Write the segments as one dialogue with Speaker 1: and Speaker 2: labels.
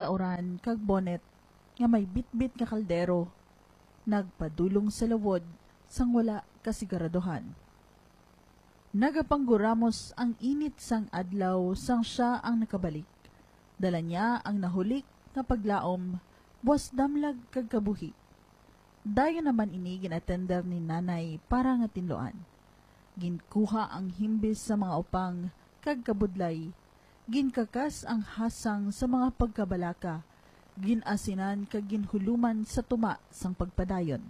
Speaker 1: kauran kag bonnet nga may bitbit nga kaldero. Nagpadulong sa lawod sang wala kasiguraduhan. Nagapangguramos ang init sang adlaw sang siya ang nakabalik. Dala niya ang nahulik nga paglaom, buwas damlag kag kabuhi. Dayon naman ini ginatender ni nanay para nga tinloan. Ginkuha ang himbis sa mga upang kag kabudlay. Ginkakas ang hasang sa mga pagkabalaka. Ginasinan kag ginhuluman sa tuma sang pagpadayon.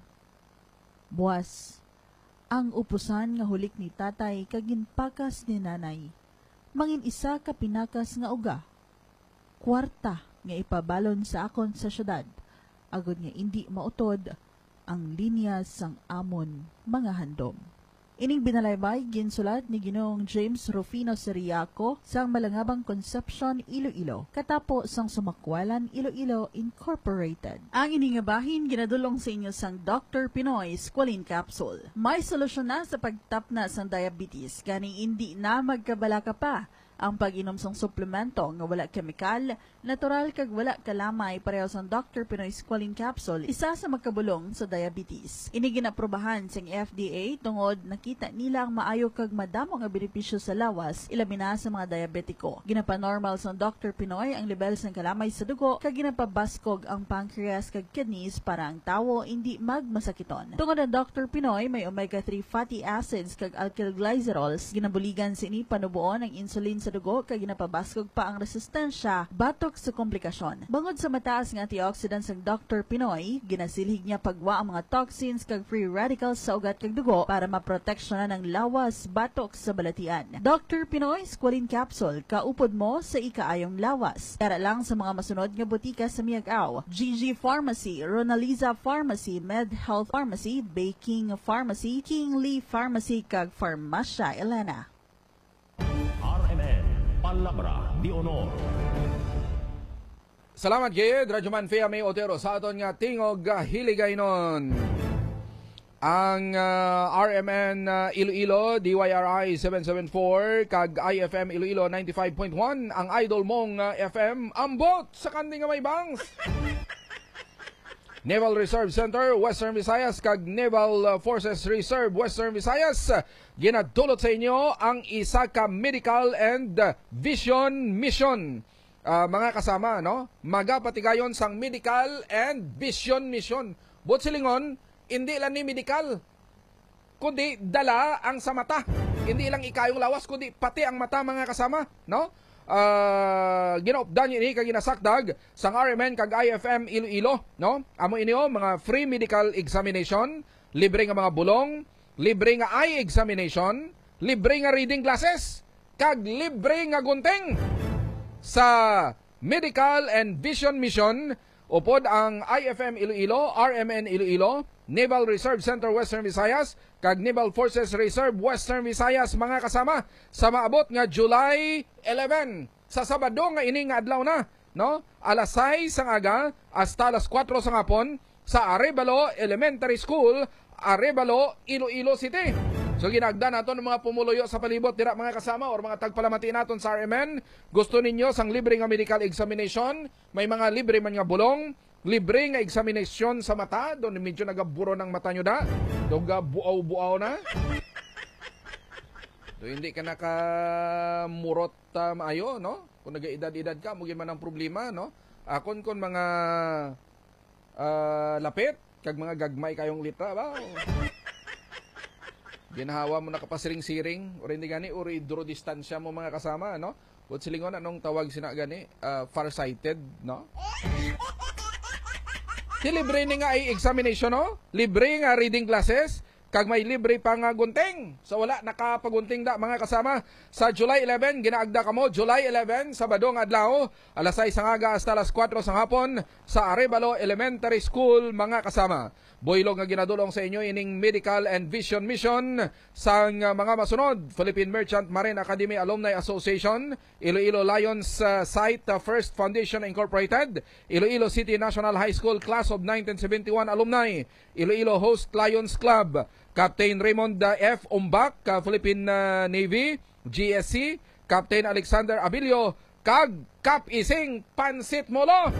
Speaker 1: Buwas, ang upusan nga hulik ni tatay kag ginpakas ni nanay. Mangin isa ka pinakas nga uga. Kwarta nga ipabalon sa akon sa syudad. Agod nga indi mautod ang linya sang amon mga handom. Ining binalaybay ginsulat ni Ginoong James Rufino Siriaco sang Malangabang Conception, Iloilo, katapo sang Sumakwalan, Iloilo Incorporated. Ang ining nga bahin ginadulong sa inyo sang Dr. Pinoy Squalene Capsule. May solusyon na sa pagtapna sang diabetes, gani hindi na magkabalaka pa. Ang pag-inom sang suplemento nga wala kemikal, natural kag wala kalamay pareho sang Dr. Pinoy Squalene Capsule, isa sa magkabulong sa diabetes. Ini ginaprobahan sang FDA tungod nakita nila ang maayo kag madamo nga benepisyo sa lawas, ilabi na sa mga diabetiko. Ginapanormal sang Dr. Pinoy ang level sang kalamay sa dugo kag ginapabaskog ang pancreas kag kidneys para ang tawo hindi magmasakiton. Tungod ang Dr. Pinoy may omega-3 fatty acids kag alkyl glycerols, ginabuligan sa ini panubuon ang insulin sa dugo kag ginapabaskog pa ang resistensya batok sa komplikasyon. Bangod sa mataas nga antioxidants ng Dr. Pinoy, ginasilhig niya pagwa ang mga toxins kag free radicals sa ugat kag dugo para maproteksyonan ang lawas batok sa balatian. Dr. Pinoy Squalene Capsule, kaupod mo sa ikaayong lawas. Tara lang sa mga masunod nga butika sa Miagao: GG Pharmacy, Ronaliza Pharmacy, Med Health Pharmacy, Baking Pharmacy, King Lee Pharmacy kag Farmacia Elena.
Speaker 2: Palabra di Honor.
Speaker 3: Salamat gayud, Radyo Man Fea May Otero sa aton nga tingog hiligay nun. Ang RMN Iloilo, DYRI 774, kag IFM Iloilo 95.1, ang idol mong FM, ambot sa kanding nga may bangs. Naval Reserve Center, Western Visayas, kag Naval Forces Reserve, Western Visayas, ginadulot sa inyo ang isa ka medical and vision mission. Mga kasama, no? Magapatigayon sang medical and vision mission. But silingon, hindi lang ni medical, kundi dala ang sa mata. Hindi lang ikayong lawas, kundi pati ang mata, mga kasama, no? Ginaupdan yun kag ginasakdag sang RMN kag IFM Iloilo, no? Amo inyo mga free medical examination, libre nga mga bulong, libre nga eye examination, libre nga reading classes, kag libre nga gunting. Sa medical and vision mission upod ang IFM Iloilo, RMN Iloilo, Naval Reserve Center Western Visayas, kag Naval Forces Reserve Western Visayas, mga kasama, sa maabot nga July 11 sa Sabado nga ini nga adlaw na, no? Alas 6 sang aga hasta alas 4 sang hapon sa Arevalo Elementary School, Arevalo, Iloilo City. So ginagda naton ng mga pumuluyo sa palibot dira, mga kasama, or mga tagpalamati naton sa RMN. Gusto ninyo sang libre nga medical examination, may mga libre man nga bulong, libre nga examination sa mata, doon medyo nagaburo ng mata nyo da, doon buaw-buaw na. Doon hindi ka nakamurot maayo, no? Kung nag-edad-edad ka, mugin man ang problema, no? Akon kon mga lapit, kag mga gagmay kayong litra, ba? Ginahawa mo na kapasiring-siring, or hindi gani, or hidrodistansya mo, mga kasama, no? But silingon, anong tawag sina gani? Farsighted, no? Libre nga ay examination, no? Libre nga reading classes, kag may libre pa nga gunting. So wala nakapagunting da, mga kasama. Sa July 11, ginaagda kamo, July 11, Sabado nga adlaw, alas 6 sang aga hasta alas 4 sang hapon sa Arevalo Elementary School, mga kasama. Boylog nga ginadulong sa inyo ining medical and vision mission sang mga masunod: Philippine Merchant Marine Academy Alumni Association, Iloilo Lions Site First Foundation Incorporated, Iloilo City National High School Class of 1971 Alumni, Iloilo Host Lions Club, Captain Raymond F. Umbak, Philippine Navy, GSC, Captain Alexander Abilio, kag Kap Ising Pansit Molo.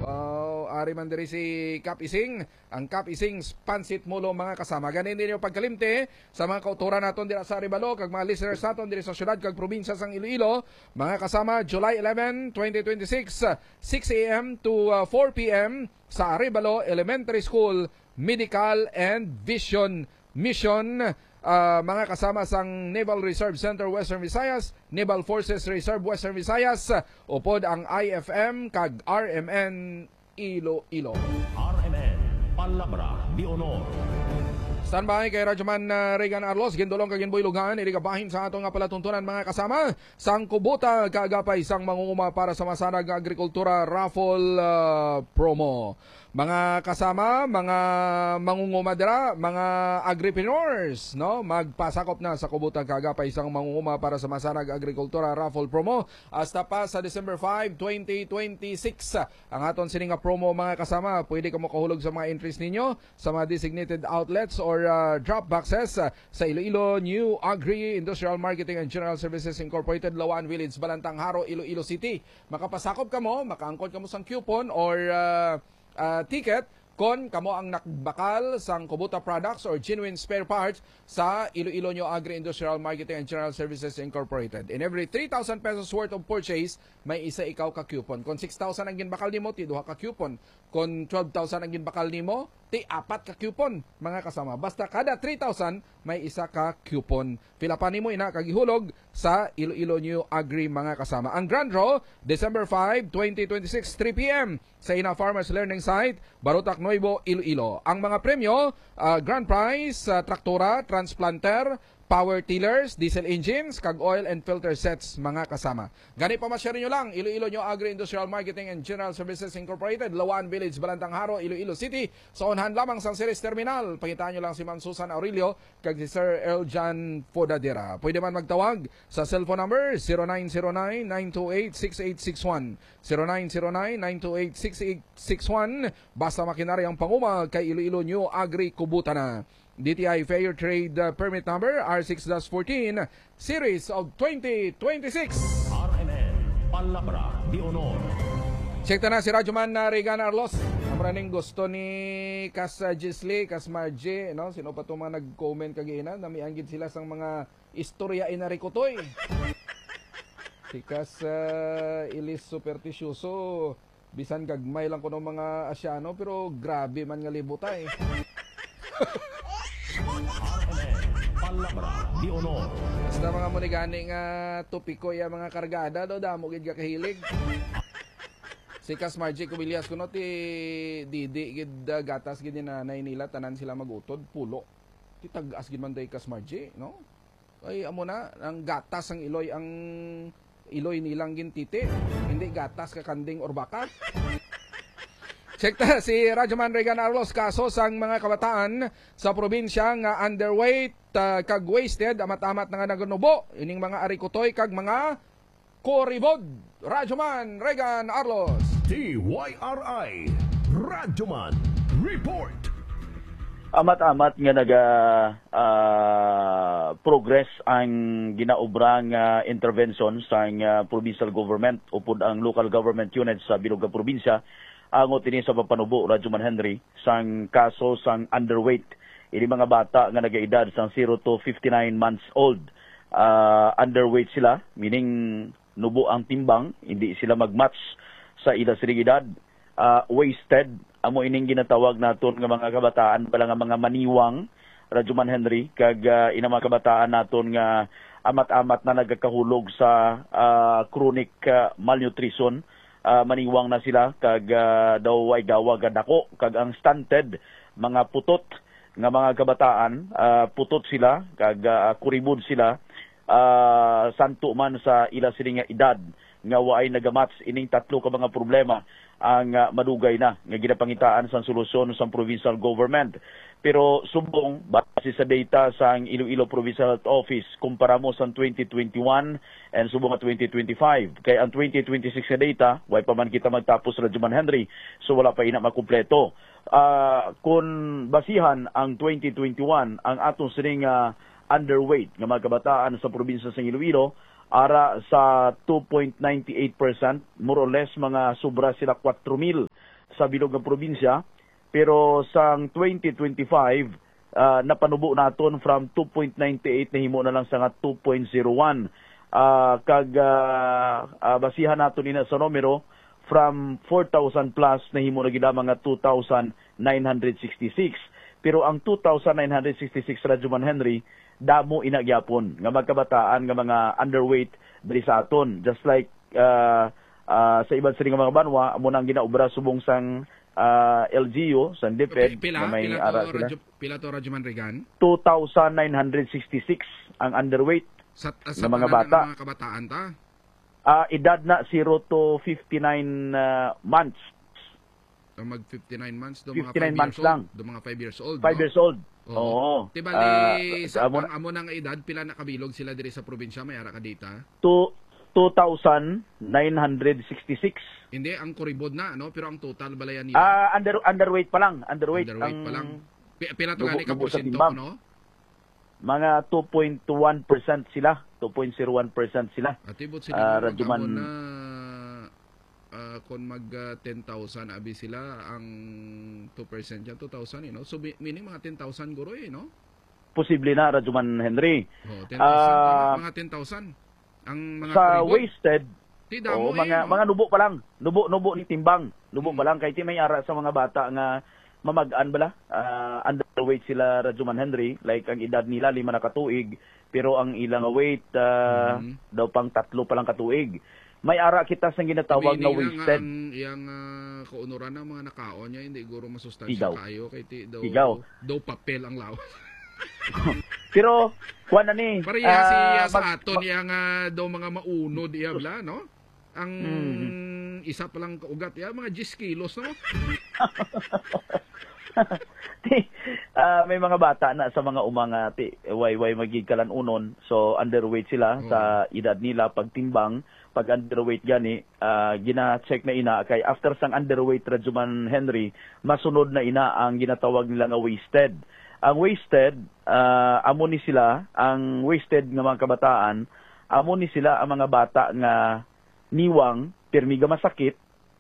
Speaker 3: Ari man diri si Kap Ising, ang Kap Ising Pansit Molo mga kasama. Ganin din yung pagkalimte sa mga kauturan naton dira sa Arevalo kag mga listeners naton diri sa syudad kag probinsya sang Iloilo. Mga kasama, July 11, 2026, 6 a.m. to 4 p.m. sa Arevalo Elementary School Medical and Vision Mission. Mga kasama sang Naval Reserve Center Western Visayas, Naval Forces Reserve Western Visayas, upod ang IFM kag RMN Iloilo.
Speaker 2: RMN Palabra de Honor.
Speaker 3: Standby kay Radyoman Regan Arlos, gindulong kag ginbuilugan, iligabahin sa atong nga palatuntunan mga kasama. Sang kubuta kaagapay sang mangunguma para sa Masarag Agrikultura Raffle promo. Mga kasama, mga mangunguma dira, mga agripreneurs, no? Magpasakop na sa kubuta kaagapay sang mangunguma para sa Masarag Agrikultura Raffle promo hasta pa sa December 5, 2026. Ang aton sininga promo mga kasama, pwede ka mo kahulog sa mga entries ninyo sa mga designated outlets or drop boxes sa Iloilo New Agri Industrial Marketing and General Services Incorporated, Lawan Village, Balantang Haro, Iloilo City. Makapasakop ka mo, makaangkon ka mo sang coupon or ticket kon kamo ang nakbakal sang Kubota products or genuine spare parts sa Iloilo New Agri Industrial Marketing and General Services Incorporated. In every 3,000 pesos worth of purchase, may isa ikaw ka coupon. Kung 6,000 ang ginbakal nimo, ti duha ka coupon. Kung 12,000 ang ginbakal nimo, ti apat ka coupon, mga kasama. Basta kada 3,000 may isa ka coupon. Pila pa nimo ina kagihulog sa Iloilo New Agri mga kasama. Ang grand draw December 5, 2026, 3 p.m. sa Ina Farmers Learning Site, Barutak Nuevo, Iloilo. Ang mga premyo, grand prize, traktora, transplanter, power tillers, diesel engines, kag oil and filter sets mga kasama. Gani pa ma-share nyo lang, Iloilo New Agri Industrial Marketing and General Services Incorporated, Lawan Village, Balantang Haro, Iloilo City. Sa unhan lamang sang Ceres Terminal, pakitaan nyo lang si Ma'am Susan Aurelio kag si Sir Eljan Podadera. Pwede man magtawag sa cellphone number 0909-928-6861. 0909-928-6861. Basta makinari ang pangumag kay Iloilo New Agri Kubutana. DTI Fair Trade Permit Number R6-14 Series of 2026.
Speaker 2: RMN Palabra de Honor.
Speaker 3: Check na si Radyoman Regan Arlos. Maraming gusto ni Kas Gisli, Kas Margie, no? Sino pa itong mga nag-comment kagina? Namianggit sila sa mga istorya inarikotoy. Si Kas Ilis Supersticioso, bisan gagmay lang ko ng mga Asyano, pero grabe man nga libutay.
Speaker 2: Palabra de Honor.
Speaker 3: Basta mga munigani nga tupiko ya mga kargada do damo gid ka kahilig. Si Kas Margie Cubillas kuno ti didi gid gatas gid ni nanay nila tanan sila magutod pulo. Ti tag-as gid man day Kas Margie, no? Ay amo na ang gatas ang iloy nilang gintiti, hindi gatas ka kanding or baka. Check ta si Radyoman Regan Arlos, kaso sang mga kabataan sa probinsya nga underweight kag wasted, amat-amat na nga naganubo ining mga arikutoy kag mga koribod. Radyoman Regan Arlos.
Speaker 2: TYRI Radyoman Report.
Speaker 4: Amat-amat nga progress ang ginaobrang intervention sa provincial government upod ang local government units sa bilog nga probinsya. Angot ini sa papanubo, Radyoman Henry, sang kaso sang underweight. Ini mga bata nga nagaedad sang 0 to 59 months old. Underweight sila, meaning nubo ang timbang, hindi sila magmatch sa ila siring edad. Wasted, amo ining ginatawag naton nga mga kabataan, pala nga mga maniwang, Radyoman Henry, kag ina mga kabataan naton nga amat-amat na nagkakahulog sa chronic malnutrition. Maniwang na sila kag daw ay gawag dako kag ang stunted mga putot nga mga kabataan, putot sila kag kuribod sila, santo man sa ila sining edad nga waay nagamats ining tatlo ka mga problema ang madugay na nga ginapangitaan sa solusyon sa provincial government. Pero sumbong base sa data sa Iloilo Provincial Health Office kumpara mo sa 2021 and subong at 2025. Kaya ang 2026 na data, way pa man kita magtapos Radyoman Henry, so wala pa ina makumpleto. Kung basihan ang 2021, ang atong sining underweight nga mga kabataan sa probinsya sa Iloilo, ara sa 2.98%, more or less mga sobra sila 4,000 sa bilog nga probinsya. Pero sang 2025, napanubo naton from 2.98 na himo na lang sa nga 2.01. Basihan naton ina sa numero, from 4,000 plus na himo na gila mga 2,966. Pero ang 2,966 Radyoman Henry, damo inagyapon nga magkabataan nga mga underweight diri sa aton. Just like sa ibang siri nga mga banwa, amo nang ginaobra subong sang LGU, sa DepEd,
Speaker 3: Pila to Radyoman Regan?
Speaker 4: 2,966 ang underweight
Speaker 3: Sa
Speaker 4: mga bata.
Speaker 3: Mga kabataan ta?
Speaker 4: Edad na 0 to 59 months.
Speaker 3: So mag 59 months, do
Speaker 4: 59
Speaker 3: mga 5
Speaker 4: months
Speaker 3: years
Speaker 4: lang.
Speaker 3: old. Do mga 5 years old.
Speaker 4: 5 years old. Oo.
Speaker 3: Tibali, sa
Speaker 4: amo
Speaker 3: amo nang edad, pila nakabilog sila diri sa probinsya, may ara ka data?
Speaker 4: 2,966.
Speaker 3: Hindi, ang kuribod na, no? Pero ang total balayan nila.
Speaker 4: Underweight pa lang. Underweight
Speaker 3: pa lang. Pila to gani ka
Speaker 4: nubo sa
Speaker 3: porsyento,
Speaker 4: timbang.
Speaker 3: no?
Speaker 4: Mga 2.1% sila. 2.01% sila.
Speaker 3: Atibot sila
Speaker 4: Radyoman
Speaker 3: na kung mag 10,000 abi sila, ang 2% yan, 2,000, you know? So, meaning mga 10,000 guro, no?
Speaker 4: Posible na, Radyoman Henry.
Speaker 3: 10,000, mga 10,000. Ang mga
Speaker 4: sa
Speaker 3: kuribod,
Speaker 4: wasted,
Speaker 3: damo,
Speaker 4: mga nubo pa lang. Nubo ni timbang. Nubo pa lang. Kaya may ara sa mga bata nga mamagaan bala. Underweight sila, Radyoman Henry. Like ang edad nila 5 na katuig. Pero ang ilang weight daw pang 3 pa lang katuig. May ara kita sa ginatawag na wasted.
Speaker 3: Yang kaunuran ng mga nakaon niya, hindi guro masustansya
Speaker 4: Tigaw.
Speaker 3: kayo. Kay
Speaker 4: Tigaw.
Speaker 3: daw papel ang lawas.
Speaker 4: Pero, kuha na ni.
Speaker 3: Pareha siya sa aton yang daw mga maunod iya bla, no? Ang isa pa lang kaugat iya, mga 10 kilos, no?
Speaker 4: May mga bata na sa mga umanga way magigkalan unon, so underweight sila sa edad nila pagtimbang. Pag underweight gani, gina-check na ina kay after sang underweight, Radyoman Henry, masunod na ina ang ginatawag nila nga wasted. Ang wasted, amo ni sila, ang wasted nga mga kabataan, amo ni sila ang mga bata nga niwang, permiga masakit,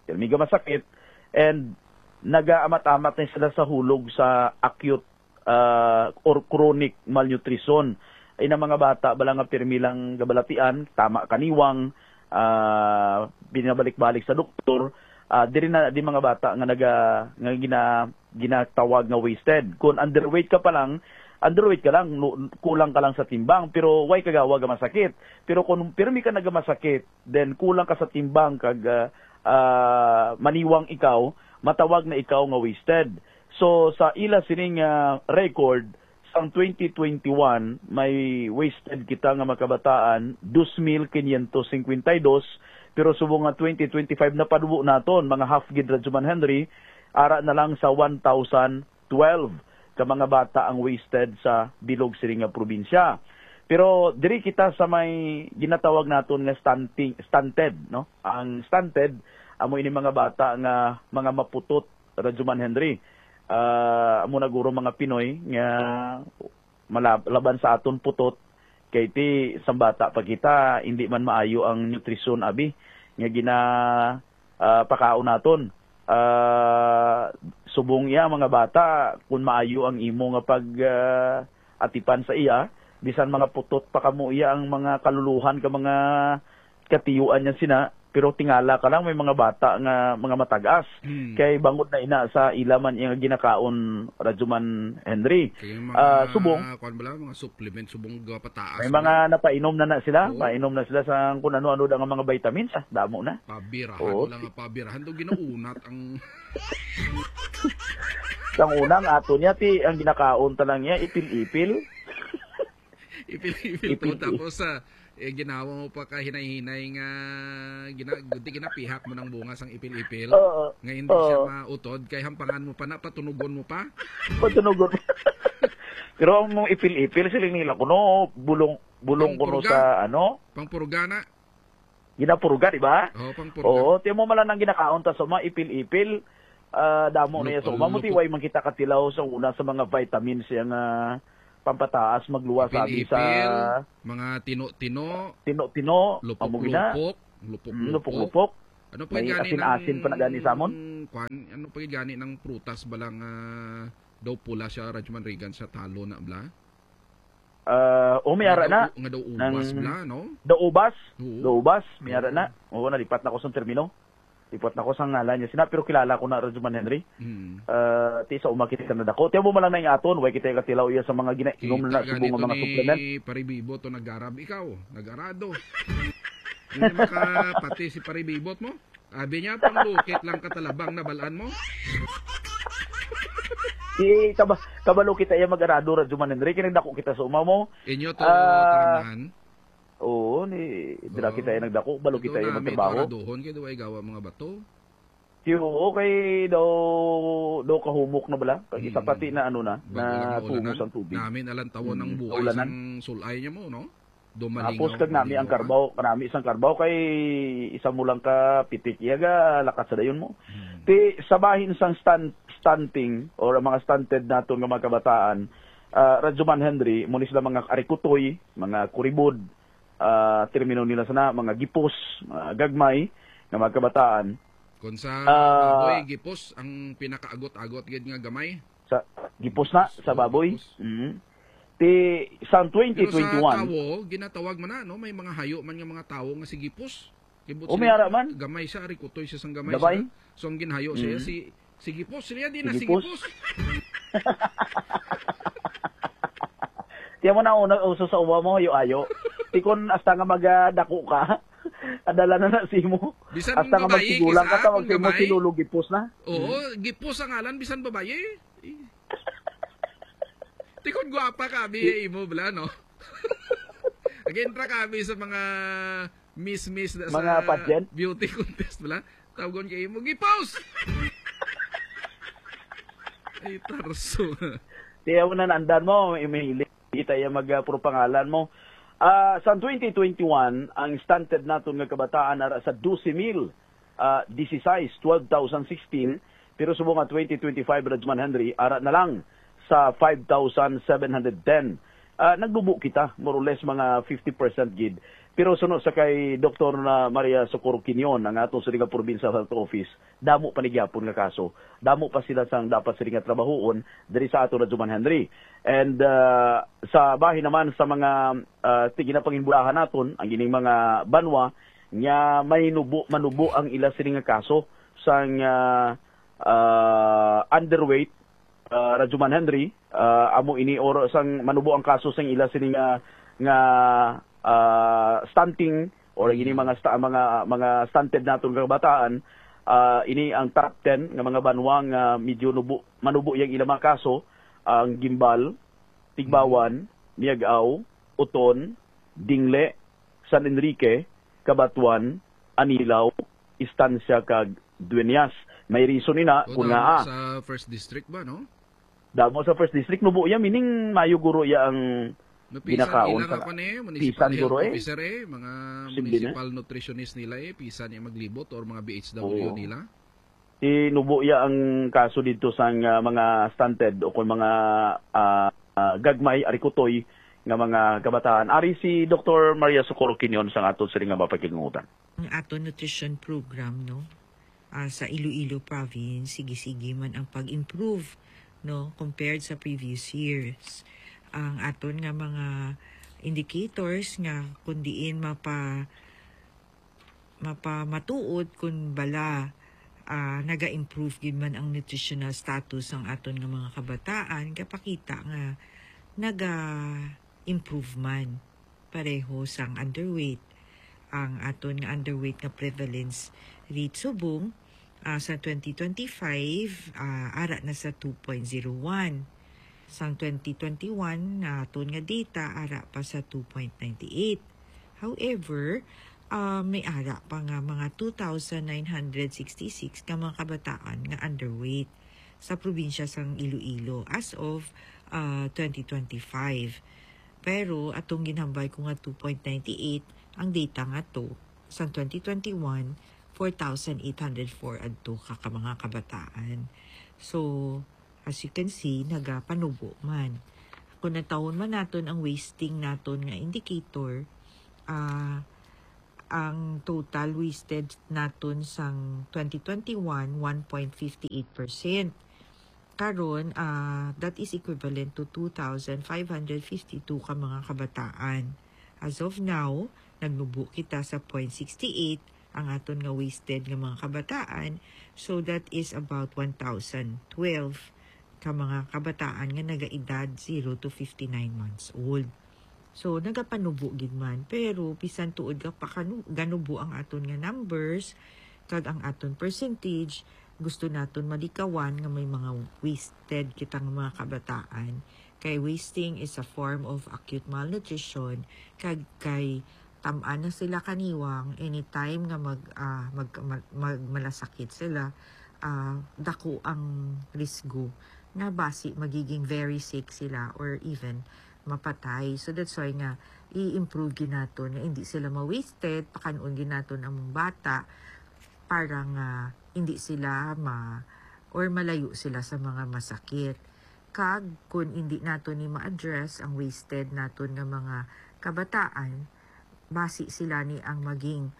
Speaker 4: and nagaamat-amat na sila sa hulog sa acute or chronic malnutrition. Ay na mga bata, bala nga permi lang gabalatian, tama kaniwang, binabalik-balik sa doktor, diri na di mga bata nga ginatawag nga wasted. Kung underweight ka lang, kulang ka lang sa timbang, pero way kagawa ga masakit. Pero kung pirmi ka nagamasakit, then kulang ka sa timbang kag maniwang ikaw, matawag na ikaw nga wasted. So sa ila sining record sang 2021 may wasted kita nga makabataan 2,552, pero subong nga 2025 na padubo naton mga half gid Radyoman Henry, ara na lang sa 1,012 ka mga bata ang wasted sa bilog siri nga probinsya. Pero diri kita sa may ginatawag naton nga stunted, no? Ang stunted amo ini mga bata nga mga maputot, Radyoman Henry. Amo na guro mga Pinoy nga laban sa aton putot, kay ti sa bata pa kita hindi man maayo ang nutrisyon abi nga pakaon naton. Subong iya mga bata kung maayo ang imo nga pag atipan sa iya, bisan mga putot pa kamo iya ang mga kaluluhan ka mga katiyuan niya sina, pero tingala ka lang may mga bata nga mga matagas. Kay bangod na ina sa ilaman yang ginakaon, Radyoman Henry. Subong
Speaker 3: mga supplement subong pataas.
Speaker 4: may mga napainom na sila, mainom na sila sa kung ano-ano ang mga vitamins, damo na.
Speaker 3: Pabirahan lang pabirahan do ginaunat ang
Speaker 4: Sang unang ato niya ti ang ginakaon talang niya ipil-ipil.
Speaker 3: Ipil-ipil to, tapos ginawa mo pa ka hinay-hinay nga ginapihak mo ng bunga sang ipil-ipil nga hindi siya mautod kay hampangan mo pa na patunugon mo pa.
Speaker 4: Pero ang mong ipil-ipil siling nila kuno bulong kuno sa
Speaker 3: pangpurgana.
Speaker 4: Ginapurga, di ba?
Speaker 3: Pangpurga.
Speaker 4: Tiyo mo malang nang ginakaon ta suma ipil-ipil, damo na ya suma mo ti way man kita katilaw sa una sa mga vitamins yang pampataas magluwas sabi sa
Speaker 3: mga tino-tino,
Speaker 4: tino-tino, amugina,
Speaker 3: lupok-lupok. Ano pa
Speaker 4: may
Speaker 3: gani
Speaker 4: asin-asin pa na gani sa amon?
Speaker 3: Ano pa gani ng prutas balang daw pula siya Rajman Regan sa talo na bla?
Speaker 4: May ara na.
Speaker 3: Nga daw ubas bla, no?
Speaker 4: Daubas?
Speaker 3: Oo.
Speaker 4: Daubas, may ara na. Oo, nalipat na ko sa termino. Lipat na ko sa ngalan niya. Pero kilala ko na Rajuman Henry. Ti sa umakit ka na dako. Tiyan mo malang na yung aton. Way kita yung katilaw iya sa mga ginainom na subong mga supplement.
Speaker 3: Paribibot to nag-arab ikaw. Nag-arado. Hindi makapati si Paribibot mo. Sabi niya, panglukit lang katalabang na balaan mo.
Speaker 4: Kabalo kita iya mag-arado Rajuman Henry. Kinagdako kita sa uma mo.
Speaker 3: Inyo to tarangan.
Speaker 4: Oo, dira kita yung nagdako, balo kita yung magtrabaho.
Speaker 3: Doon kayo ay gawa mga bato.
Speaker 4: Okay, daw kahumok na bala. Kag isa pati na ano na tubos ang tubig.
Speaker 3: Namin alang tawon ng buhay sang sulay niya mo, no?
Speaker 4: Tapos kag nami ang karbaw, kanami isang karbaw kay isa mo lang ka pitik yaga lakat sa dayon mo. Ti sabahin sang stunting or mga stunted naton nga mga kabataan, Rajuman Henry, mo sila mga arikutoy, mga kuribod, termino nila sana mga gipos, gagmay nga mga kabataan.
Speaker 3: Kung sa baboy gipos ang pinakaagot-agot gid nga gamay.
Speaker 4: Sa gipos na sa baboy. Ti sa 2021.
Speaker 3: Pero sa tawo ginatawag man na no, may mga hayo man nga mga tawo nga si gipos.
Speaker 4: May ara man.
Speaker 3: Gamay siya arikutoy siya sang gamay
Speaker 4: Dabay?
Speaker 3: siya. So ang ginhayo siya si gipos, siya din na si gipos.
Speaker 4: Tiyan mo na una uso sa uwa mo, ayo. Tikon hasta nga magdako ka. Adala na si mo.
Speaker 3: Bisan
Speaker 4: hasta nga magsigulang ka tawag si mo silulog gipos na.
Speaker 3: Oo, gipos ang ngalan bisan babaye. Tikon guwapa ka mo bla no. Again tra kami sa mga miss na
Speaker 4: mga
Speaker 3: sa
Speaker 4: pageant?
Speaker 3: Beauty contest bla. Tawagon kay mo gipos. Ay tarso.
Speaker 4: Tiyan mo na naandan mo, may kita yung mag-puro pangalan mo. Sa 2021, ang stunted natin ng kabataan na sa 12,000, 12,016, pero subong nga 2025, Rajuman Henry, ara na lang sa 5,710. Nagbubo kita, more or less mga 50% gid. Pero sunod sa kay Dr. Maria Socorro Quinion, ang atong Surigao Provincial Health Office, damo panigyapon nga kaso. Damo pa sila sang dapat sila nga trabahoon diri sa ato Rajuman Henry. And sa bahin naman sa mga ginapanghinbulahan naton, ang gining mga banwa, nga manubo ang ila sila nga kaso sang underweight, Rajuman Henry, amo ini or sang manubo ang kaso sang ila sila nga stunting or ini mga stunted naton nga kabataan, ini ang top 10 nga mga banwa nga medyo manubo yang ilang mga kaso, ang Gimbal, Tigbawan, Miagao, Uton, Dingle, San Enrique, Cabatuan, Anilaw, Estancia kag Dueñas. May reason nina kun nga
Speaker 3: sa first district ba no?
Speaker 4: Damo sa first district nubo ya mining mayo guro ya ang ginakaon
Speaker 3: sa municipal health officer mga
Speaker 4: Simbi
Speaker 3: municipal nutritionist nila pisan niya maglibot or mga BHW nila.
Speaker 4: Nubo ya ang kaso dito sa mga stunted o kung mga gagmay arikutoy nga mga kabataan. Ari si Dr. Maria Socorro Quinion sa aton sa nga mapakingutan.
Speaker 5: Ang aton nutrition program no sa Iloilo province sige man ang pag-improve no compared sa previous years. Ang aton nga mga indicators nga kundiin matuod kun bala naga-improve gid man ang nutritional status ng aton nga mga kabataan kapakita nga naga-improve man pareho sang underweight. Ang aton nga underweight nga prevalence rate subong sa 2025 ara na sa 2.01. Sang 2021 aton nga data ara pa sa 2.98. However, may ara pa nga mga 2,966 ka mga kabataan nga underweight sa probinsya sang Iloilo as of 2025. Pero atong ginhambay ko nga 2.98 ang data nga to sa 2021 4,804 adto ka mga kabataan. So as you can see, nagapanubo man. kung natawon man naton ang wasting naton nga indicator, ang total wasted naton sang 2021 1.58%. Karon that is equivalent to 2,552 ka mga kabataan. As of now, nagnubo kita sa 0.68 ang aton nga wasted nga mga kabataan. So that is about 1,012 ka mga kabataan nga nagaedad 0 to 59 months old. So, nagapanubo gid man. Pero, bisan tuod ka pa ganubo ang aton nga numbers, kag ang aton percentage, gusto naton malikawan nga may mga wasted kitang mga kabataan. Kay wasting is a form of acute malnutrition, kag kay tamaan na sila kaniwang anytime nga malasakit sila, dako ang risgo nga basi magiging very sick sila or even mapatay. So that's why nga i-improve ginaton nga hindi sila ma-wasted, pakanon ginaton ang bata para nga hindi sila or malayo sila sa mga masakit. Kag kung hindi naton ni ma-address ang wasted naton nga mga kabataan, basi sila ni ang maging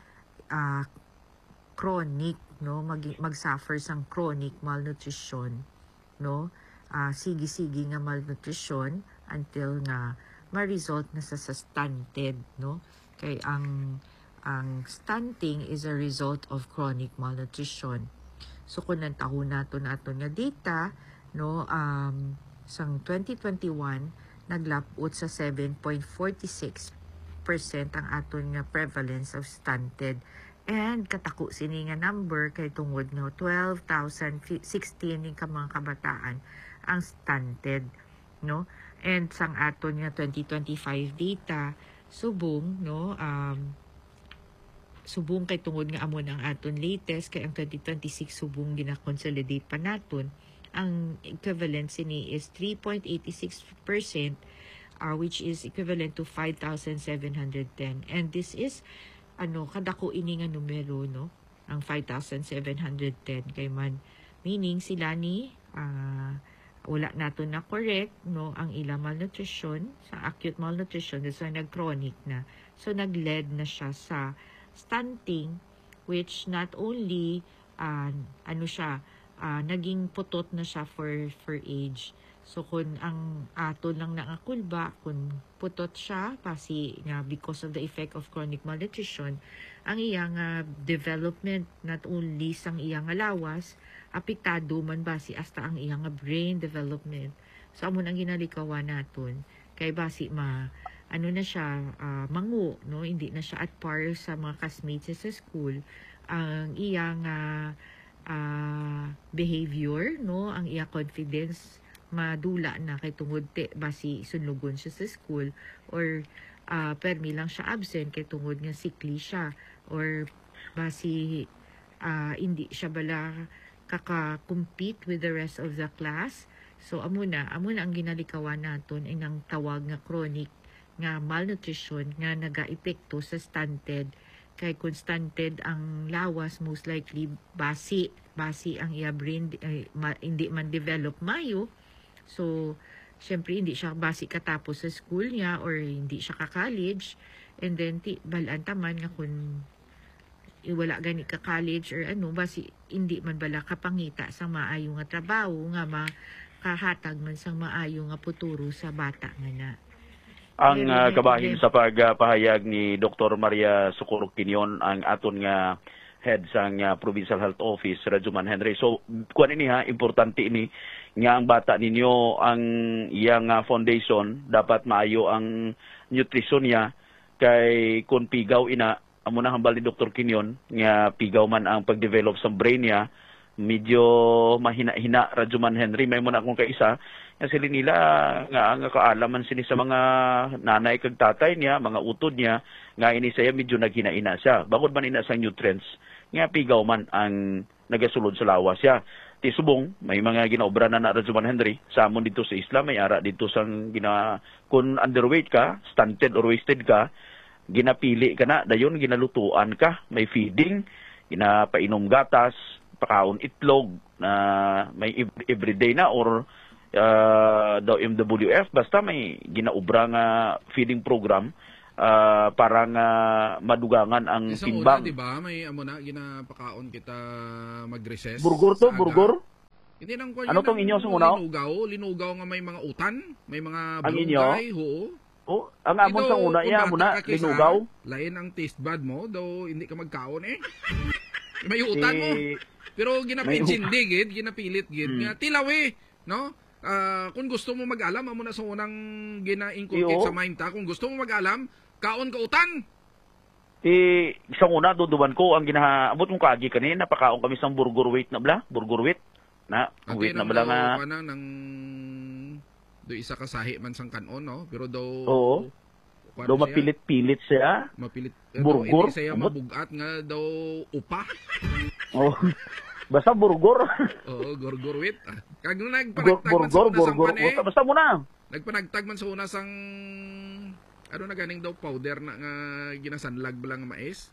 Speaker 5: chronic, no, mag-suffer sang chronic malnutrition, no, sige-sige nga malnutrition until nga ma-result na sa stunted, no, kay ang stunting is a result of chronic malnutrition. So kung nantaho naton nga data, no, sang 2021 naglapot sa 7.46% ang aton nga prevalence of stunted. And katako sini nga number kay tungod nga 12,016 ning ka mga kabataan ang stunted, no. And sang aton nga 2025 data subong, no, subong kay tungod nga amon ang aton latest kay ang 2026 subong gina-consolidate pa naton, ang equivalent sini is 3.86%, which is equivalent to 5,710. And this is kadako ini nga numero, no, ang 5,710 kay man meaning sila ni wala naton na correct, no, ang ilang malnutrition sa acute malnutrition, so nag-chronic na, so nag-led na siya sa stunting, which not only naging putot na siya for age. So kung ang aton lang nakakulba, kung putot siya kasi nga because of the effect of chronic malnutrition, ang iyang development not only sang iyang lawas, apektado man basi hasta ang iyang brain development. So amon ang ginalikawan naton kay basi na siya mangu, no, hindi na siya at par sa mga classmates sa school. Ang iyang behavior, no, ang iyang confidence madula na kay tungod basi sunlugon siya sa school, or permi lang siya absent kay tungod nga sickly siya, or basi hindi siya bala kaka-compete with the rest of the class. So amuna ang ginalikawan naton ay nang tawag nga chronic nga malnutrition nga naga-epekto sa stunted. Kay kung stunted ang lawas, most likely basi ang iya brain hindi man develop mayo. So syempre hindi siya basi katapos sa school niya or hindi siya ka-college, and then balaan taman nga kung wala gani ka-college or basi hindi man bala kapangita sa maayo nga trabaho nga makahatag man sang maayo nga futuro sa bata nga na.
Speaker 4: Ang kabahin sa pagpahayag ni Dr. Maria Socorro Quinion, ang aton nga head sang Provincial Health Office, Rajuman Henry. So kuan ini importante ini nga ang bata ninyo, ang iyang foundation dapat maayo ang nutrition niya, kay kun pigaw ina amo na hambal ni Dr. Quinion nga pigaw man ang pagdevelop sa brain niya, medyo mahina-hina Rajuman Henry. May mo na akong kaisa nga sila nila nga kaalaman sini sa mga nanay kag tatay niya, mga utod niya, nga ini saya medyo naghina-ina siya. Bangod man ina sa nutrients, nga pigaw man ang nagasulod sa lawas siya. Ti subong, may mga ginaobra na Rajuman Henry, sa amon dito sa isla, may ara dito sang kung underweight ka, stunted or wasted ka, ginapili ka na, dayon ginalutuan ka, may feeding, ginapainom gatas, pakaon itlog, na may everyday na or daw MWF, basta may ginaubra nga feeding program para nga madugangan ang
Speaker 3: Isang una,
Speaker 4: timbang.
Speaker 3: di ba? May amo na, ginapakaon kita mag-recess.
Speaker 4: Burgor to,
Speaker 3: sa aga.
Speaker 4: burgor.
Speaker 3: Hindi nang
Speaker 4: Ano tong inyo sa una?
Speaker 3: Linugaw nga may mga utan, may mga
Speaker 4: Ang inyo?
Speaker 3: barangay, oo.
Speaker 4: Oh, ang amon sa una,
Speaker 3: kung
Speaker 4: iya mo na,
Speaker 3: bata ka kaysa,
Speaker 4: linugaw.
Speaker 3: Lain ang taste bud mo, daw hindi ka magkaon eh. May utan mo. Pero ginapinchindi, gid, ginapilit, gid. Nga tilawi, no? Kung gusto mo mag-alam, amo na sa unang gina-inculcate
Speaker 4: Iyo.
Speaker 3: sa mind ta. Kung gusto mo mag-alam, kaon ka utan.
Speaker 4: Isang una, duduban ko, ang ginahabot kong kagi kanina, napakaon kami sa burger weight na bla, burger weight. Na, ang weight na bala nga.
Speaker 3: Nang do isa ka sahi man sang kanon, no? Pero daw
Speaker 4: Oo.
Speaker 3: kuwan
Speaker 4: Do
Speaker 3: siya,
Speaker 4: mapilit-pilit siya.
Speaker 3: mapilit.
Speaker 4: Burgor?
Speaker 3: Hindi siya
Speaker 4: Amot?
Speaker 3: mabugat nga daw upa.
Speaker 4: Oh. Basta burger.
Speaker 3: Oo, gorgorwit. Kag nung nagpanagtag man sa
Speaker 4: Burger,
Speaker 3: una sang
Speaker 4: burger.
Speaker 3: pan eh.
Speaker 4: Basta mo na.
Speaker 3: Nagpanagtag man sa una sang ano na ganing daw powder na nga ginasanlag bala nga mais.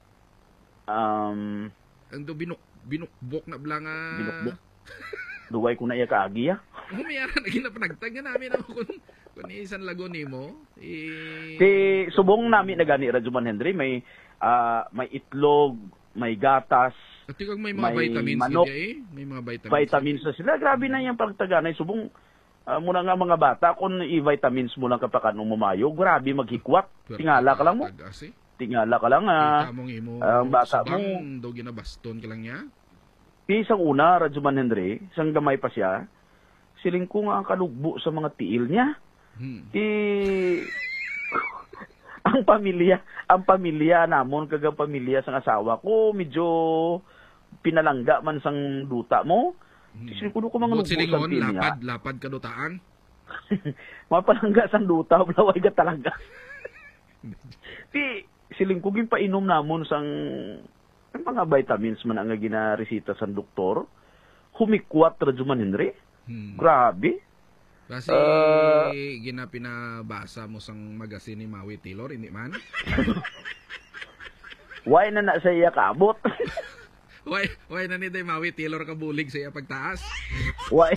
Speaker 3: Ang do binukbok na bala nga
Speaker 4: Binukbok. Duway ko na iya kaagi ya.
Speaker 3: Humayara na ginapanagtag nga namin ako kung isan lago nimo.
Speaker 4: Si subong nami na gani Rajuman Henry, may itlog, may gatas,
Speaker 3: At kag may mga
Speaker 4: may
Speaker 3: vitamins
Speaker 4: manok,
Speaker 3: gid eh. May mga vitamins.
Speaker 4: vitamins na sila. Grabe na yung pagtaganay. Subong muna nga mga bata, kung i-vitamins mo lang kapakan ng mamayo, grabe maghikwat. Tingala ka lang mo.
Speaker 3: Tagas, eh.
Speaker 4: Tingala ka lang.
Speaker 3: Kita mong imo.
Speaker 4: ang bata mo.
Speaker 3: subang daw ginabaston ka lang niya.
Speaker 4: Isang una, Rajuman Henry, isang gamay pa siya, siling ko nga ang kalugbo sa mga tiil niya. ang pamilya namon kagang pamilya sang asawa ko medyo pinalangga man sang duta mo. Siling ko mga
Speaker 3: But
Speaker 4: lugbo sang
Speaker 3: silingon,
Speaker 4: tiil niya.
Speaker 3: lapad kadutaan.
Speaker 4: Mapalangga sang duta, blaway ka talaga. Siling ko ginpainom namon sang ang mga vitamins man ang ginaresita sa doktor. Humikwat Rajuman Henry. Grabe.
Speaker 3: Kasi ginapinabasa mo sang magasin ni Maui Taylor, hindi man?
Speaker 4: Why na sa iya kaabot?
Speaker 3: Why na ni day Maui Taylor kabulig sa iya pagtaas?
Speaker 4: Why?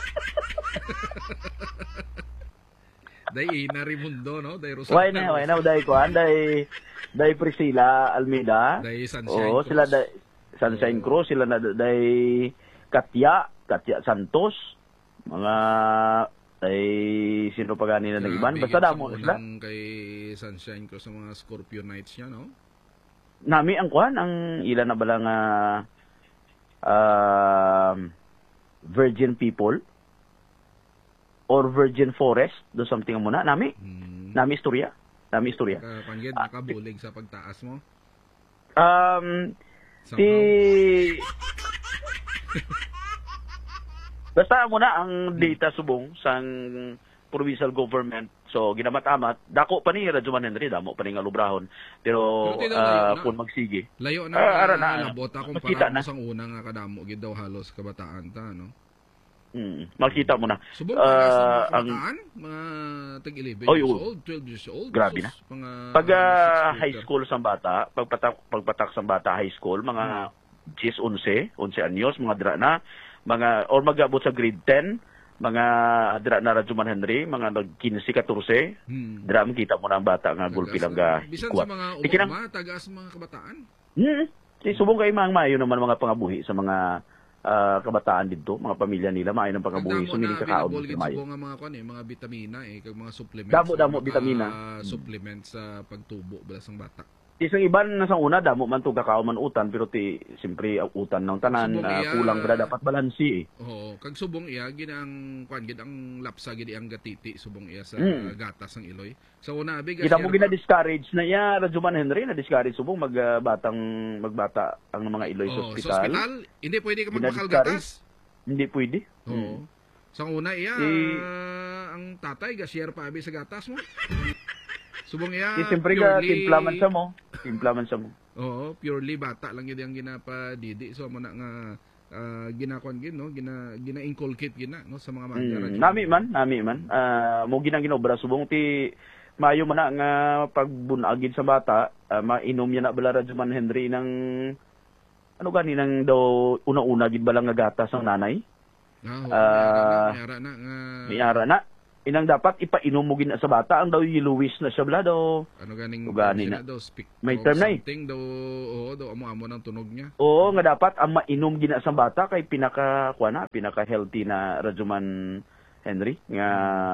Speaker 3: Day Ina Rimundo, no? Day Rosana.
Speaker 4: Why na dai kuan dai Priscilla Almeida.
Speaker 3: Day Sunshine
Speaker 4: Oo,
Speaker 3: Cruz.
Speaker 4: sila dai Sunshine Cruz, sila na dai Katya Santos. Mga ay sino pa gani na nag-iban?
Speaker 3: Grabe,
Speaker 4: Basta
Speaker 3: gid sa
Speaker 4: damo sila.
Speaker 3: unang kay Sunshine Cruz sa mga Scorpio Nights niya, no?
Speaker 4: Nami ang kuan ang ilan na bala nga virgin people or virgin forest do something mo na nami istorya
Speaker 3: Panggid, nakabulig sa pagtaas mo.
Speaker 4: si basta mo na ang data subong sang provincial government. So ginamatamat dako pa ni Rajuman Henry, damo pa ni nga lubrahon. Pero
Speaker 3: Pero layo na.
Speaker 4: kung magsige.
Speaker 3: Layo na
Speaker 4: ara na.
Speaker 3: labot akong
Speaker 4: Makita
Speaker 3: para
Speaker 4: na.
Speaker 3: mo sang una nga kadamo gid daw halos kabataan ta, no?
Speaker 4: Makita mo na.
Speaker 3: Subong para sa mga
Speaker 4: ang
Speaker 3: kabataan, mga tag-11
Speaker 4: Oy,
Speaker 3: years
Speaker 4: oh.
Speaker 3: old, 12 years old.
Speaker 4: Grabe
Speaker 3: sus, Mga
Speaker 4: pag
Speaker 3: sixth
Speaker 4: high
Speaker 3: grader.
Speaker 4: school sang bata, pagpatak sang bata high school, mga 10, 11 anyos, mga dira na, mga or magabot sa grade 10, mga dira na Rajuman Henry, mga nag 15, 14, dira makita mo na ang bata nga gulpi lang ga
Speaker 3: Bisan
Speaker 4: hikwat.
Speaker 3: sa mga
Speaker 4: Ikinang-
Speaker 3: umuma, tagas mga kabataan.
Speaker 4: Si subong kay mga mayo naman mga pangabuhi sa mga kabataan dito, mga pamilya nila maayo ng pangabuhi,
Speaker 3: Damo
Speaker 4: sumiling
Speaker 3: na
Speaker 4: kakaon
Speaker 3: available
Speaker 4: sa
Speaker 3: gid
Speaker 4: mayo.
Speaker 3: subong nga mga kuan mga bitamina kag mga supplements.
Speaker 4: Damo
Speaker 3: mga
Speaker 4: bitamina.
Speaker 3: supplement sa pagtubo bala sang bata.
Speaker 4: Isang iban na sa una, damo man to kakao man utan, pero siyempre ang utan ng tanan,
Speaker 3: Subong iya-
Speaker 4: kulang ba dapat balansi eh.
Speaker 3: Oo, kag subong iya ginang kuan gid ang lapsa gid ang gatiti subong iya sa gatas ng iloy. Sa una abi
Speaker 4: Kita mo gina-discourage na iya, Rajuman Henry, na-discourage subong magbata ang mga iloy sa
Speaker 3: Sa
Speaker 4: ospital.
Speaker 3: ospital, hindi pwede ka magpakal
Speaker 4: Gina-discourage.
Speaker 3: gatas.
Speaker 4: Hindi pwede.
Speaker 3: Oo. Sa una iya
Speaker 4: Eh,
Speaker 3: ang tatay ga-share pa abi sa gatas mo. Subong iya
Speaker 4: Siyempre ka, timplaman sa mo. Timplaman sa mo.
Speaker 3: Oo, purely bata lang yun ang ginapadidi. So mo na nga ginakuan gid no, gina-inculcate gina no sa mga mga
Speaker 4: Nami man. Mo ginang ginobra subong ti mayo man na nga pagbunagid sa bata, mainom niya na bala Rajuman Henry ng ano gani nang daw una-una gid bala nga gatas ang nanay.
Speaker 3: May ara na.
Speaker 4: Inang dapat ipainom mo gina sa bata ang daw Luis na siya bla daw.
Speaker 3: Ano ganing
Speaker 4: na
Speaker 3: daw speak
Speaker 4: may term na
Speaker 3: something daw daw amo ng tunog niya.
Speaker 4: Oo nga dapat ang mainom gina sa bata kay pinaka healthy na Rajuman Henry nga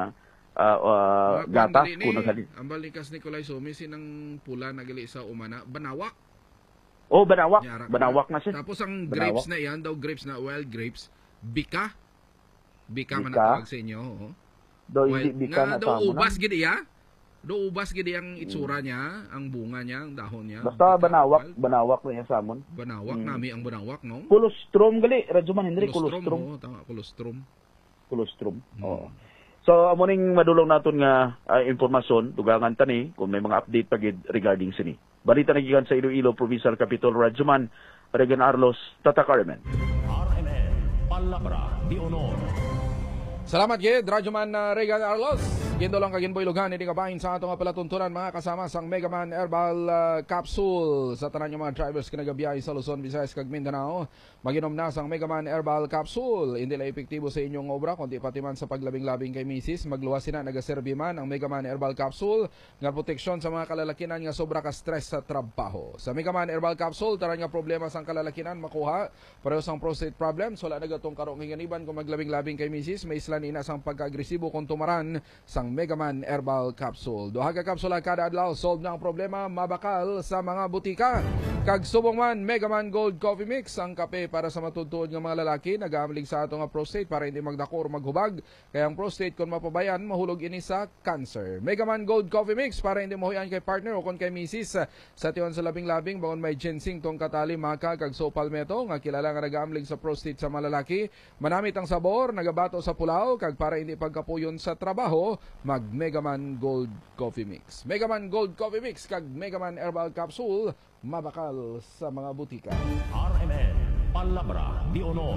Speaker 4: gatas kuno sa
Speaker 3: ang balikas Nicolay Somi sinang pula nagali sa umana banawak.
Speaker 4: Oh banawak na siya.
Speaker 3: Tapos ang grapes na yan daw grapes na wild grapes bika man natawag sa inyo.
Speaker 4: Do hindi bika na
Speaker 3: daw ubas gid iya. Do ubas gid ang itsura niya, ang bunga niya, ang dahon niya.
Speaker 4: Basta banawak na niya samon.
Speaker 3: Banawak nami ang banawak no.
Speaker 4: Colostrum gali Rajuman Henry colostrum.
Speaker 3: Tama colostrum.
Speaker 4: Oo. So amo ning madulong naton nga impormasyon dugangan tani kung may mga update pa gid regarding sini. Balita nagikan sa Iloilo Provincial Capital Rajuman Regan Arlos Tata Carmen.
Speaker 2: RMN Palabra de Honor.
Speaker 3: Salamat gid Rajuman Regan Arlos. Gindo lang kaginboy lugan hindi kabahin sa atong palatuntunan mga kasama sang Megaman Herbal Capsule sa tanan yung mga drivers kinagabiyahe sa Luzon, Visayas kag Mindanao. Maginom na sang Megaman Herbal Capsule. Hindi lang epektibo sa inyong obra kundi pati man sa paglabing-labing kay misis. Magluwas sina nagaserbi man ang Megaman Herbal Capsule nga proteksyon sa mga kalalakinan nga sobra ka stress sa trabaho. Sa Megaman Herbal Capsule tanan nga problema sang kalalakinan makuha pareho sang prostate problems wala nagatong karong kinganiban kung maglabing-labing kay misis may islan ina sang pagka-agresibo kung tumaran sang Megaman Herbal Capsule. Duha ka kapsula kada adlaw solve na ang problema mabakal sa mga butika. Kag subong man Megaman Gold Coffee Mix ang kape para sa matutuod nga mga lalaki nagaamlig sa ato nga prostate para hindi magdako or maghubag. Kaya ang prostate kung mapabayan mahulog ini sa cancer. Megaman Gold Coffee Mix para hindi mohuyan kay partner o kon kay misis sa tion sa labing-labing bangon may ginseng tong katali maka kag so palmetto nga kilala nga nagaamlig sa prostate sa mga lalaki. Manamit ang sabor, nagabato sa pulaw kag para hindi pagkapuyon sa trabaho mag Megaman Gold Coffee Mix. Megaman Gold Coffee Mix kag Megaman Herbal Capsule mabakal sa mga butika.
Speaker 2: RMN Palabra de Honor.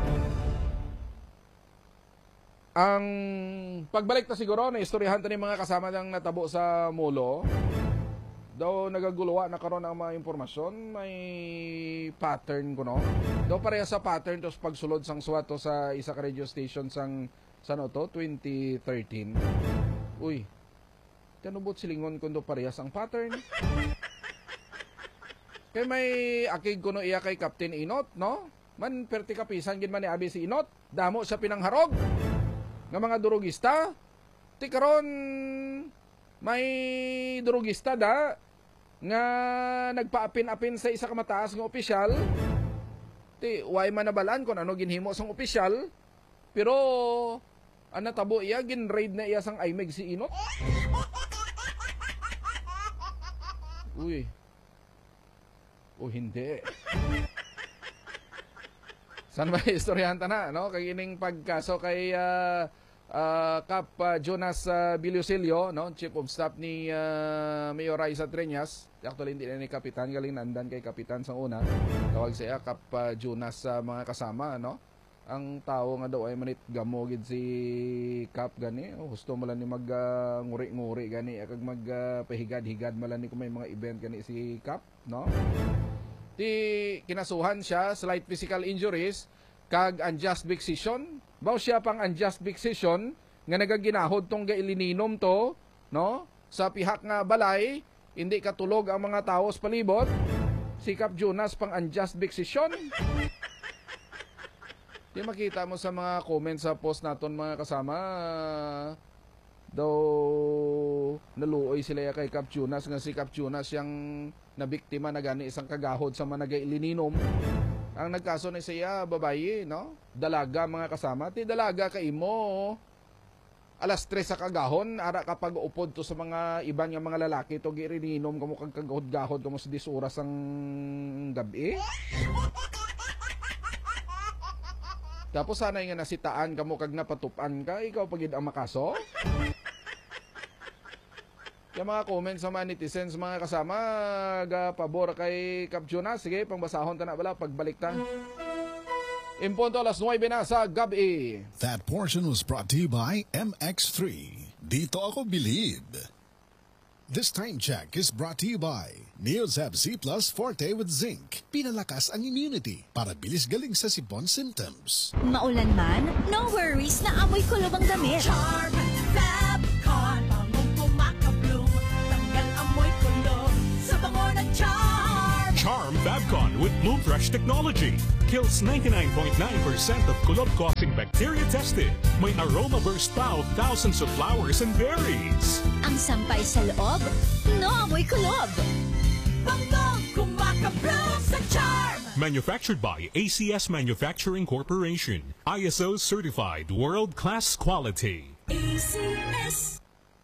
Speaker 3: Ang pagbalik ta siguro na istoryahan ta ni mga kasama ng natabo sa Mulo. Daw nagaguluwa na karon ang mga impormasyon, may pattern ko no. Daw pareha sa pattern tos pagsulod sang suwato sa isa ka radio station sang sano to 2013. Uy. Kanubot silingon kundo parehas ang pattern. Kay may akig kuno iya kay Captain Inot, no? Man perti kapisan gid man ni abi si Inot, damo sa pinangharog nga mga durugista. Ti karon may durugista da nga nagpaapin-apin sa isa ka mataas nga opisyal. Ti way man nabalaan kun ano ginhimo sang opisyal. Pero ang natabo iya, gin-raid na iya sang IMEG si Inot. Uy. O hindi. San ba istoryahan ta na, no? Kay ining pagkaso kay Cap Jonas Bilusilio, no? Chief of Staff ni Mayor Raisa Treñas. Actually, hindi na ni Kapitan. Galing nandan kay Kapitan sa una. Tawag siya Cap Jonas sa mga kasama, no? Ang tao nga daw ay manit gamogid si Cap gani. Gusto mo lang ni mag nguri-nguri gani kag mag pahigad-higad malan ni kung may mga event gani si Cap, no? Ti kinasuhan siya slight physical injuries kag unjust vexation. Baw siya pang unjust vexation nga nagaginahod tong gailininom to, no? Sa pihak nga balay, hindi katulog ang mga tao sa palibot. Si Cap Jonas pang unjust vexation. Di makita mo sa mga comments sa post naton mga kasama daw naluoy sila kay Cap Jonas nga si Cap Jonas yang nabiktima na gani isang kagahod sa mga nagailininom. Ang nagkaso na siya babayi, no? Dalaga mga kasama. Ti dalaga kay mo. Alas 3 sa kagahon ara kapag upod to sa mga iban nga mga lalaki to girininom kamo kag kagahod-gahod kamo sa 10 oras ang gabi. Tapos sanay nga nasitaan kamo kag napatupan ka, ikaw pagid ang makaso. Yung mga comments sa mga netizens, mga kasama, pabor kay Cap Jonas. Sige, pangbasahon ta na bala, pagbalik ta. Impunto alas 9 na sa gabi.
Speaker 6: That portion was brought to you by MX3. Dito ako bilib. This time check is brought to you by Neozab C Plus Forte with Zinc. Pinalakas ang immunity para bilis galing sa sipon symptoms.
Speaker 7: Maulan man, no worries na amoy kulob ang damit.
Speaker 8: Charm Fabcon, bangong kumakabloom, tanggal amoy kulob sa bango ng Charm.
Speaker 9: Charm Fabcon with Bloom Fresh technology kills 99.9% of kulob-causing bacteria tested. May aroma burst pa of thousands of flowers and berries.
Speaker 7: Ang sampay sa loob, no amoy kulob.
Speaker 8: Bangong kumakabloom sa Charm.
Speaker 9: Manufactured by ACS Manufacturing Corporation. ISO certified world-class quality.
Speaker 8: ACS.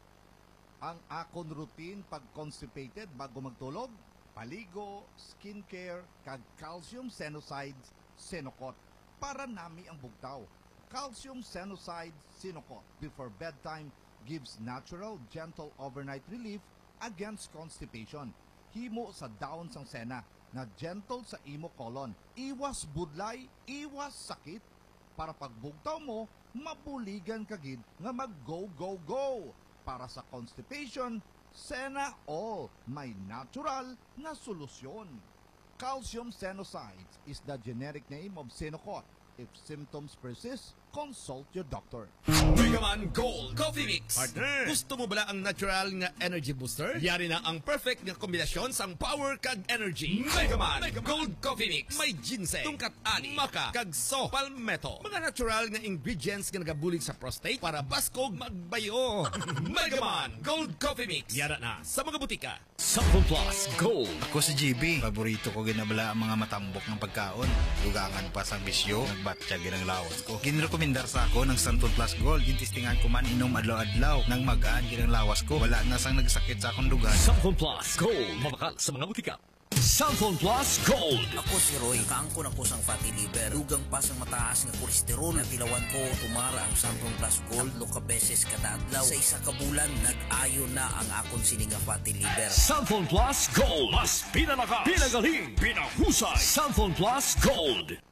Speaker 10: Ang akon routine pag constipated bago magtulog, paligo, skincare, kag calcium senosides, Senocot. Para nami ang bugtaw. Calcium senosides, Senocot before bedtime gives natural, gentle overnight relief against constipation. Himo sa daon sang sena na gentle sa imo colon. Iwas budlay, iwas sakit. Para pagbugtaw mo, mabuligan kagid nga mag-go-go-go. Para sa constipation, Sena All, may natural na solusyon. Calcium Senosides is the generic name of Senocot. If symptoms persist, consult your doctor.
Speaker 11: Megaman Gold Coffee Mix.
Speaker 12: Partner, gusto mo bala ang natural nga energy booster? Yari na ang perfect nga kombinasyon sang power kag energy.
Speaker 11: Megaman Gold Coffee Mix.
Speaker 12: May ginseng,
Speaker 11: tungkat ani,
Speaker 12: maka, kag so, palmetto. Mga natural nga ingredients nga nagabulig sa prostate para baskog magbayo.
Speaker 11: Megaman Gold Coffee Mix.
Speaker 12: Yara na sa mga butika.
Speaker 11: Sample Plus Gold.
Speaker 13: Ako si GB. Paborito ko ginabala ang mga matambok ng pagkaon. Dugangan pa sa bisyo, nagbatya ginang lawas ko. Ginrekomendar sa ako ng Sample Plus Gold. Gintistingan ko man inom adlaw-adlaw. Nang magaan ginang lawas ko. Wala na sang nagsakit sa akong dugan.
Speaker 11: Sample Plus Gold. Mabakal sa mga butika. Sample Plus Gold.
Speaker 14: Ako si Roy, kaangkon ako sang fatty liver. Dugang pa sang mataas nga kolesterol. Natilawan ko, tumara ang Sample Plus Gold. 3 beses kada adlaw. Sa isa ka bulan, nag-ayo na ang akon sininga fatty liver.
Speaker 11: Sample Plus Gold. Mas pinalakas, pinagaling, pinahusay. Sample Plus Gold.